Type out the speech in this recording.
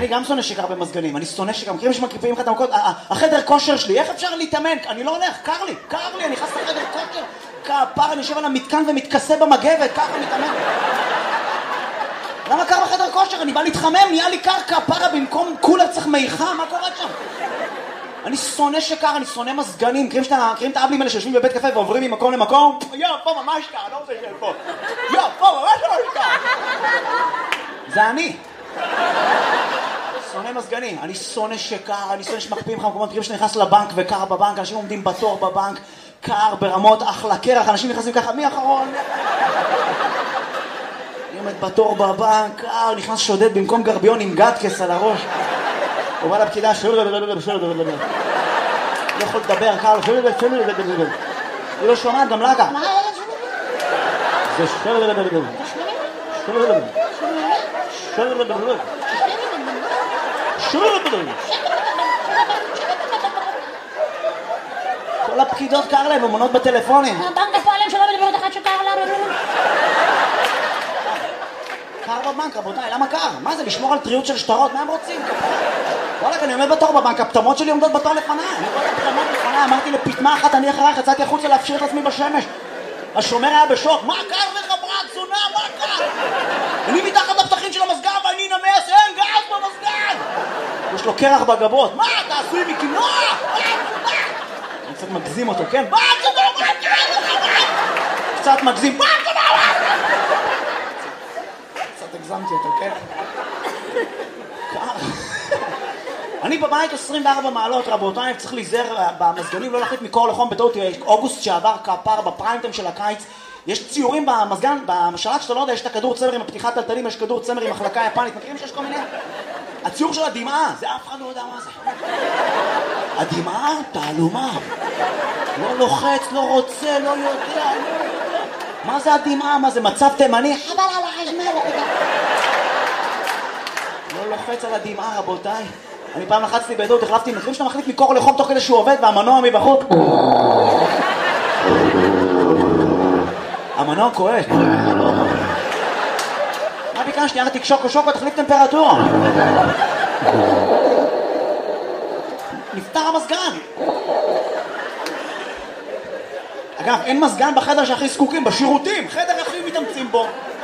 אני גם שונא שקר במזגנים, אני שונא שקר, מכירים שמקריפים לך את המקות, החדר כושר שלי, איך אפשר להתאמן? אני לא הולך, קר לי, אני נכנס לחדר כושר, כפר, אני יושב על המתקן ומתכסה במגבת, ככה מתאמן. למה קר בחדר כושר? אני בא להתחמם, נהיה לי קר כפרה, במקום קולר צריך מיכה, מה קורה שם? אני שונא שקר, אני שונא מזגנים, מכירים את האבלים האלה שיושבים בבית קפה ועוברים ממקום למקום? פה ממש קר, לא רוצה לשאול פה. פה ממש קר. זה אני. שונא מזגנים, אני שונא שקר, אני שונא שמקפיאים לך מקומות, מכירים שאתה נכנס לבנק וקר בבנק, אנשים עומדים בתור בבנק, קר ברמות אחלה קרח, אנשים נכנסים ככה, מי אחרון? אני עומד בתור בבנק, קר, נכנס שודד במקום גרביון עם גטקס על הראש. הוא בא לפקידה, לא יכול לדבר, קר, היא לא שומעת, גם לה קר. זה כל הפקידות קר להם, ומונות בטלפונים. הבנק הפועלים שלא מדברת אחת שקר לה. קר בבנק, רבותיי, למה קר? מה זה, לשמור על טריות של שטרות? מה הם רוצים? וואלק, אני עומד בתור בבנק, הפטמות שלי עומדות בתור לפניי. אני רואה את הפטמות לפניי, אמרתי לפטמה אחת, אני אחרייך, יצאתי החוצה להפשיר את עצמי בשמש. השומר היה בשוק, מה קר לך ברק, זונה, מה קר? אני מתחת לפתחים של המסגר ואני נמס, אין גז במסגר! יש לו קרח בגבות, מה, אתה עשוי מקינוע? אני קצת מגזים אותו, כן? קצת מגזים, קצת הגזמתי אותו, כן? קר. אני בבית 24 מעלות, רבותיי, צריך להיזהר במזגנים, לא להחליט מקור לחום בטעות. אוגוסט שעבר כפר בפריימטיים של הקיץ, יש ציורים במזגן, בשלט שאתה לא יודע, יש את הכדור צמר עם הפתיחת טלטלים, יש כדור צמר עם מחלקה יפנית, מכירים שיש כל מיני? הציור של הדמעה, זה אף אחד לא יודע מה זה. הדמעה, תעלומה. לא לוחץ, לא רוצה, לא יודע. מה זה הדמעה? מה זה מצב תימני? חבל על החשמל. לא לוחץ על הדמעה, רבותיי. אני פעם לחצתי בעדות, החלפתי, מכירים שאתה מחליט מקור לחום תוך כדי שהוא עובד והמנוע מבחוץ? המנוע כועס. מה ביקשתי? אמרתי שוקו, תחליף טמפרטורה. נפטר המזגן. אגב, אין מזגן בחדר שהכי זקוקים, בשירותים, חדר הכי מתאמצים בו.